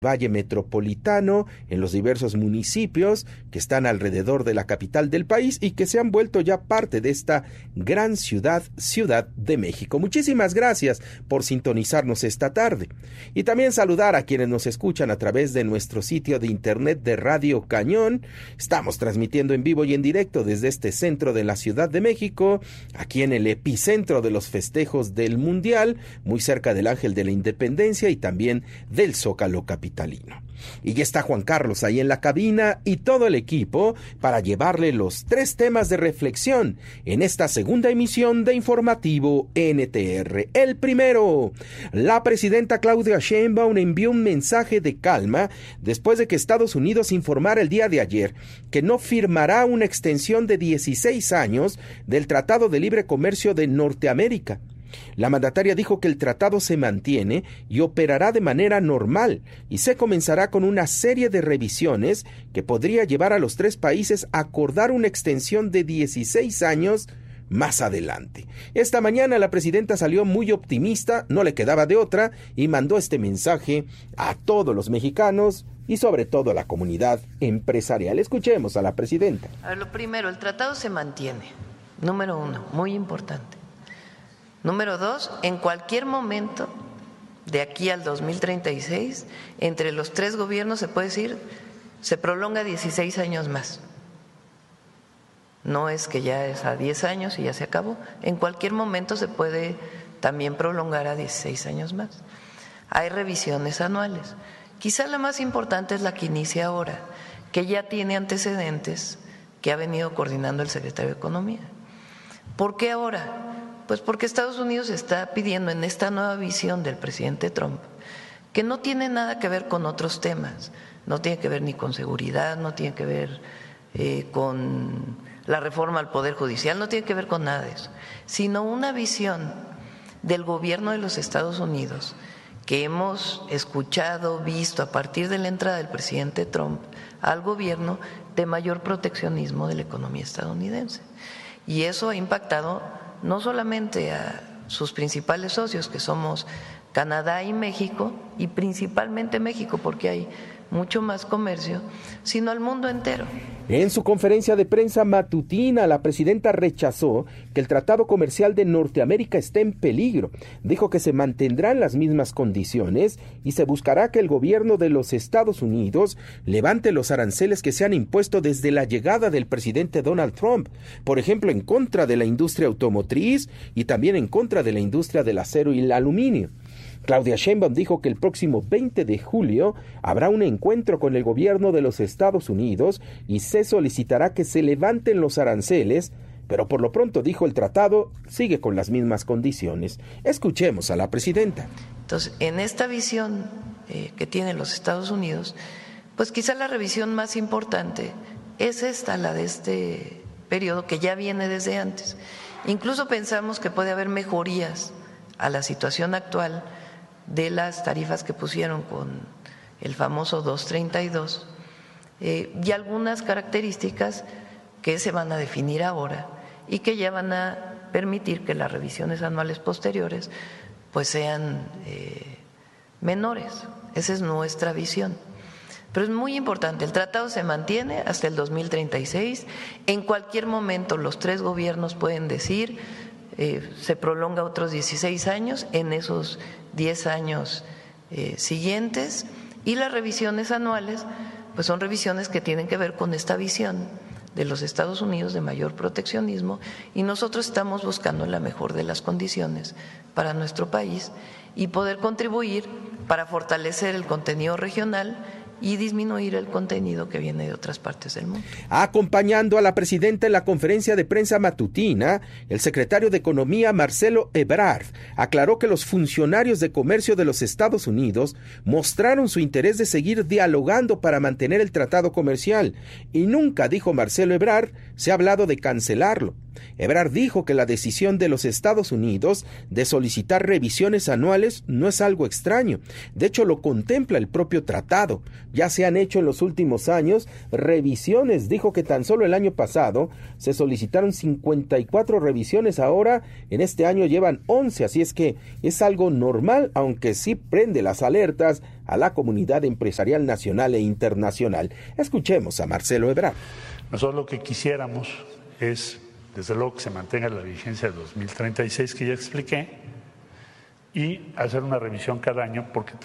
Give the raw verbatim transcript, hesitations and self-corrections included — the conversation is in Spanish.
Valle Metropolitano, en los diversos municipios que están alrededor de la capital del país y que se han vuelto ya parte de esta gran ciudad, Ciudad de México. Muchísimas gracias por sintonizarnos esta tarde. Y también saludar a quienes nos escuchan a través de nuestro sitio de internet de Radio Cañón. Estamos transmitiendo en vivo y en directo desde este centro de la Ciudad de México, aquí en el epicentro de los festejos del Mundial, muy cerca del Ángel de la Independencia y también del Zócalo capitalino. Y ya está Juan Carlos ahí en la cabina y todo el equipo para llevarle los tres temas de reflexión en esta segunda emisión de Informativo N T R. El primero, la presidenta Claudia Sheinbaum envió un mensaje de calma después de que Estados Unidos informara el día de ayer que no firmará una extensión de dieciséis años del Tratado de Libre Comercio de Norteamérica. La mandataria dijo que el tratado se mantiene y operará de manera normal y se comenzará con una serie de revisiones que podría llevar a los tres países a acordar una extensión de dieciséis años más adelante. Esta mañana la presidenta salió muy optimista, no le quedaba de otra, y mandó este mensaje a todos los mexicanos y sobre todo a la comunidad empresarial. Escuchemos a la presidenta. A ver, lo primero, el tratado se mantiene, número uno, muy importante. Número dos, en cualquier momento de aquí al dos mil treinta y seis, entre los tres gobiernos se puede decir, se prolonga dieciséis años más. No es que ya es a diez años y ya se acabó. En cualquier momento se puede también prolongar a dieciséis años más. Hay revisiones anuales. Quizá la más importante es la que inicia ahora, que ya tiene antecedentes que ha venido coordinando el secretario de Economía. ¿Por qué ahora? Pues porque Estados Unidos está pidiendo en esta nueva visión del presidente Trump, que no tiene nada que ver con otros temas, no tiene que ver ni con seguridad, no tiene que ver eh, con la reforma al Poder Judicial, no tiene que ver con nada de eso, sino una visión del gobierno de los Estados Unidos que hemos escuchado, visto a partir de la entrada del presidente Trump al gobierno de mayor proteccionismo de la economía estadounidense. Y eso ha impactado no solamente a sus principales socios, que somos Canadá y México, y principalmente México, porque hay mucho más comercio, sino al mundo entero. En su conferencia de prensa matutina, la presidenta rechazó que el Tratado Comercial de Norteamérica esté en peligro. Dijo que se mantendrán las mismas condiciones y se buscará que el gobierno de los Estados Unidos levante los aranceles que se han impuesto desde la llegada del presidente Donald Trump, por ejemplo, en contra de la industria automotriz y también en contra de la industria del acero y el aluminio. Claudia Sheinbaum dijo que el próximo veinte de julio habrá un encuentro con el gobierno de los Estados Unidos y se solicitará que se levanten los aranceles, pero por lo pronto, dijo, el tratado sigue con las mismas condiciones. Escuchemos a la presidenta. Entonces, en esta visión eh, que tienen los Estados Unidos, pues quizá la revisión más importante es esta, la de este periodo que ya viene desde antes. Incluso pensamos que puede haber mejorías a la situación actual de las tarifas que pusieron con el famoso doscientos treinta y dos eh, y algunas características que se van a definir ahora y que ya van a permitir que las revisiones anuales posteriores pues sean eh, menores. Esa es nuestra visión. Pero es muy importante, el tratado se mantiene hasta el dos mil treinta y seis. En cualquier momento los tres gobiernos pueden decir eh, se prolonga otros dieciséis años en esos diez años eh, siguientes, y las revisiones anuales pues son revisiones que tienen que ver con esta visión de los Estados Unidos de mayor proteccionismo, y nosotros estamos buscando la mejor de las condiciones para nuestro país y poder contribuir para fortalecer el contenido regional y disminuir el contenido que viene de otras partes del mundo. Acompañando a la presidenta en la conferencia de prensa matutina, el secretario de Economía, Marcelo Ebrard, aclaró que los funcionarios de comercio de los Estados Unidos mostraron su interés de seguir dialogando para mantener el tratado comercial, y nunca, dijo Marcelo Ebrard, se ha hablado de cancelarlo. Ebrard dijo que la decisión de los Estados Unidos de solicitar revisiones anuales no es algo extraño. De hecho, lo contempla el propio tratado. ya se han hecho en los últimos años revisiones. Dijo que tan solo el año pasado se solicitaron cincuenta y cuatro revisiones, ahora en este año llevan once, así es que es algo normal, aunque sí prende las alertas a la comunidad empresarial nacional e internacional. Escuchemos a Marcelo Ebrard. Nosotros lo que quisiéramos es, desde luego, que se mantenga la vigencia de dos mil treinta y seis que ya expliqué, y hacer una revisión cada año, porque